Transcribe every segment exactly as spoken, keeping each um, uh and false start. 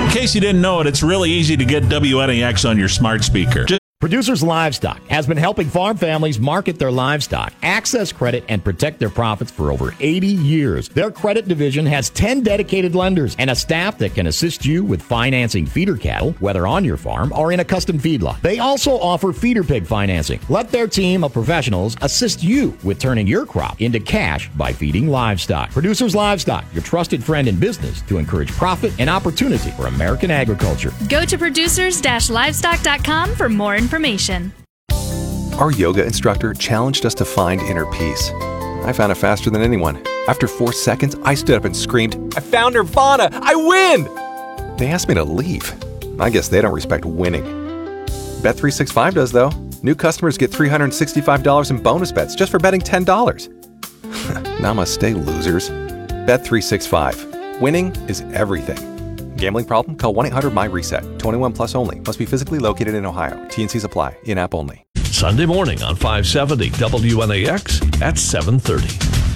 In case you didn't know it, it's really easy to get W N A X on your smart speaker. Just Producers Livestock has been helping farm families market their livestock, access credit, and protect their profits for over eighty years. Their credit division has ten dedicated lenders and a staff that can assist you with financing feeder cattle, whether on your farm or in a custom feedlot. They also offer feeder pig financing. Let their team of professionals assist you with turning your crop into cash by feeding livestock. Producers Livestock, your trusted friend in business to encourage profit and opportunity for American agriculture. Go to producers livestock dot com for more information. Information. Our yoga instructor challenged us to find inner peace. I found it faster than anyone. After four seconds, I stood up and screamed, "I found Nirvana! I win!" They asked me to leave. I guess they don't respect winning. Bet three sixty-five does, though. New customers get three hundred sixty-five dollars in bonus bets just for betting ten dollars. Namaste, losers. Bet three sixty-five. Winning is everything. Gambling problem? Call one eight hundred my reset. twenty-one plus only. Must be physically located in Ohio. T N Cs apply. In-app only. Sunday morning on five seventy W N A X at seven thirty.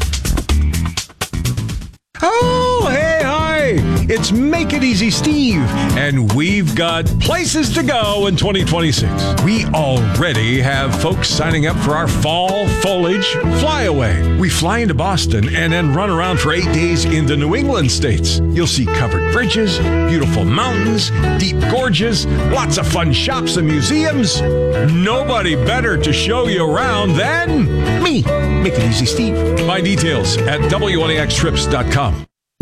Oh, hey, hi! It's Make It Easy Steve, and we've got places to go in twenty twenty-six. We already have folks signing up for our fall foliage flyaway. We fly into Boston and then run around for eight days in the New England states. You'll see covered bridges, beautiful mountains, deep gorges, lots of fun shops and museums. Nobody better to show you around than me, Make It Easy Steve. Find details at W N A X trips dot com.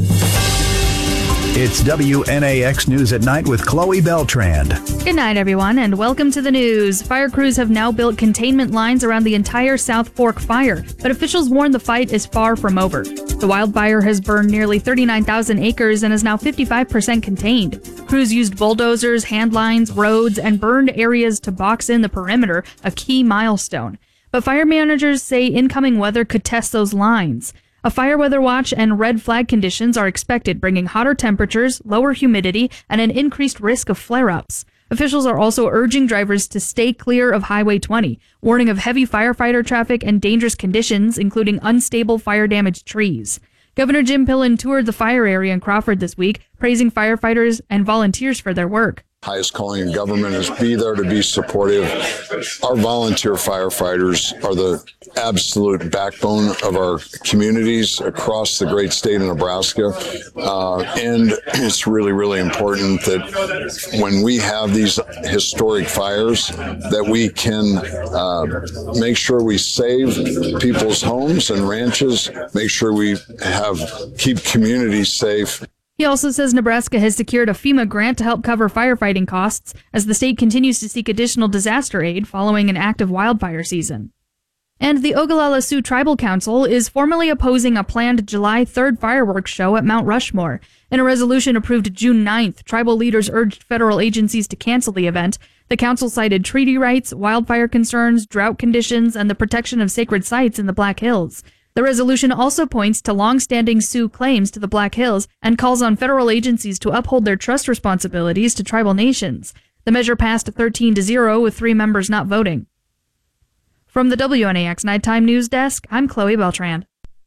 It's W N A X News at Night with Chloe Beltrand. Good night, everyone, and welcome to the news. Fire crews have now built containment lines around the entire South Fork fire, but officials warn the fight is far from over. The wildfire has burned nearly thirty-nine thousand acres and is now fifty-five percent contained. Crews used bulldozers, hand lines, roads, and burned areas to box in the perimeter, a key milestone. But fire managers say incoming weather could test those lines. A fire weather watch and red flag conditions are expected, bringing hotter temperatures, lower humidity, and an increased risk of flare-ups. Officials are also urging drivers to stay clear of Highway twenty, warning of heavy firefighter traffic and dangerous conditions, including unstable fire-damaged trees. Governor Jim Pillen toured the fire area in Crawford this week, praising firefighters and volunteers for their work. Highest calling in government is be there to be supportive. Our volunteer firefighters are the absolute backbone of our communities across the great state of Nebraska. Uh, and it's really, really important that when we have these historic fires, that we can uh, make sure we save people's homes and ranches, make sure we have keep communities safe. He also says Nebraska has secured a FEMA grant to help cover firefighting costs as the state continues to seek additional disaster aid following an active wildfire season. And the Ogallala Sioux Tribal Council is formally opposing a planned July third fireworks show at Mount Rushmore. In a resolution approved June ninth, tribal leaders urged federal agencies to cancel the event. The council cited treaty rights, wildfire concerns, drought conditions, and the protection of sacred sites in the Black Hills. The resolution also points to long-standing Sioux claims to the Black Hills and calls on federal agencies to uphold their trust responsibilities to tribal nations. The measure passed thirteen to zero with three members not voting. From the W N A X Nighttime News Desk, I'm Chloe Beltrand.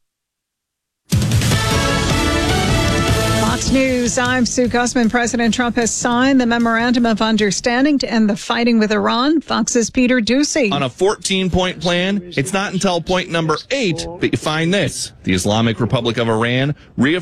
Fox News, I'm Sue Gussman. President Trump has signed the Memorandum of Understanding to end the fighting with Iran. Fox's Peter Ducey. On a fourteen-point plan, it's not until point number eight that you find this. The Islamic Republic of Iran reaffirmed